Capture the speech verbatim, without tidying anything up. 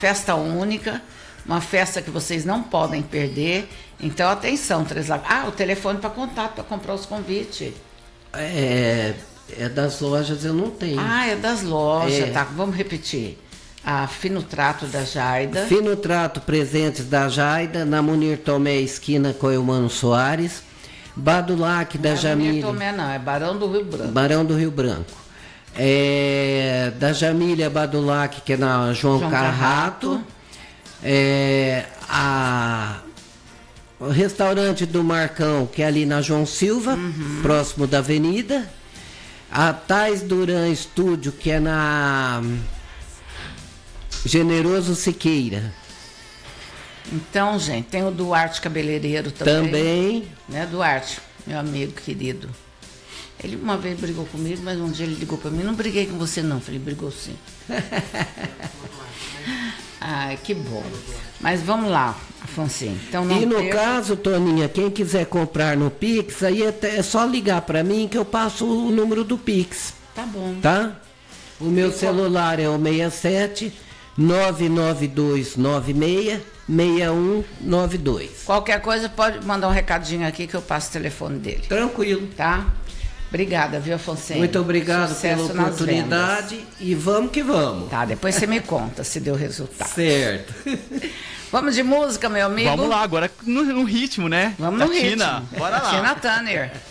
festa única, uma festa que vocês não podem perder. Então, atenção, Três Lagoas. Ah, o telefone para contato, para comprar os convites. É, é das lojas, eu não tenho. Ah, é das lojas, É. tá. Vamos repetir. A Fino Trato da Jaida. Fino Trato Presentes da Jaida, na Munir Tomé, esquina com Eumano Soares. Badulac da Não é Jamília. Tomé, não, é Barão do Rio Branco. Barão do Rio Branco. É, da Jamília Badulac, que é na João, João Carrato. Carrato. É, a, o restaurante do Marcão, que é ali na João Silva, Uhum. próximo da avenida. A Tais Duran Estúdio, que é na Generoso Siqueira. Então, gente, tem o Duarte Cabeleireiro também. Também. Né, Duarte, meu amigo querido. Ele uma vez brigou comigo, mas um dia ele ligou para mim. Não briguei com você, não. Falei, brigou sim. Ai, que bom. Mas vamos lá, Afonsinho. Então, não E no perca. caso, Toninha, quem quiser comprar no Pix, aí é, é só ligar para mim que eu passo o número do Pix, Tá bom. tá? O meu E qual- celular é o seis sete nove nove dois nove seis seis um nove dois. Qualquer coisa, pode mandar um recadinho aqui que eu passo o telefone dele. Tranquilo. Tá? Obrigada, viu, Afonsinho? Muito obrigado Sucesso pela nas oportunidade e vamos que vamos. Tá, depois você me conta se deu resultado. Certo. Vamos de música, meu amigo? Vamos lá, agora no, no ritmo, né? Vamos Da no ritmo. Tina. Bora lá. Tina Turner.